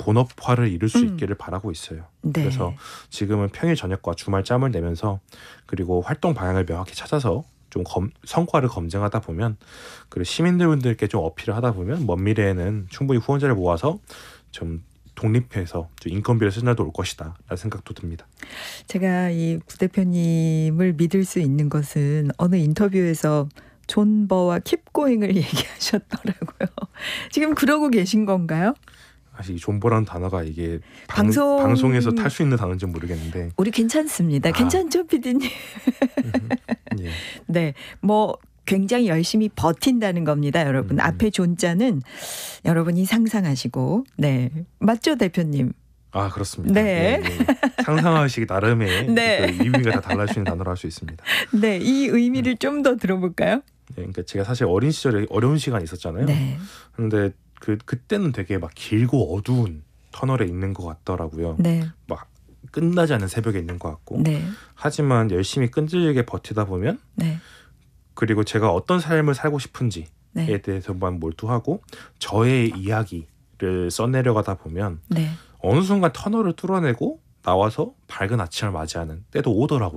본업화를 이룰 수 있기를 바라고 있어요. 네. 그래서 지금은 평일 저녁과 주말 짬을 내면서 그리고 활동 방향을 명확히 찾아서 좀 성과를 검증하다 보면 그리고 시민들분들께 좀 어필을 하다 보면 먼 미래에는 충분히 후원자를 모아서 좀 독립해서 좀 인건비를 쓴 날도 올 것이다 라는 생각도 듭니다. 제가 이 구 대표님을 믿을 수 있는 것은 어느 인터뷰에서 존버와 킵고잉을 얘기하셨더라고요. 지금 그러고 계신 건가요? 사실 이 존버라는 단어가 이게 방송- 방송에서 탈 수 있는 단어인지 모르겠는데 우리 괜찮습니다. 괜찮죠, PD님? 예. 네, 뭐 굉장히 열심히 버틴다는 겁니다, 여러분. 앞에 존자는 여러분이 상상하시고, 네, 맞죠, 대표님? 아 그렇습니다. 네. 예, 예. 상상하시기 나름의 네. 그 의미가 다 달라지는 단어로 할 수 있습니다. 네, 이 의미를 좀 더 들어볼까요? 예, 그러니까 제가 사실 어린 시절에 어려운 시간이 있었잖아요. 네, 근데 그때는 되게 막 길고 어두운 터널에 있는 것 같더라고요. 네, 막 끝나지 않는 새벽에 있는 것 같고. 네, 하지만 열심히 끈질기게 버티다 보면 네, 그리고 제가 어떤 삶을 살고 싶은지에 네, 대해서만 몰두하고 저의 이야기를 써내려가다 보면 네. 어느 순간 터널을 뚫어내고 나와서 밝은 아침을 맞이하는 때도 오더라고요.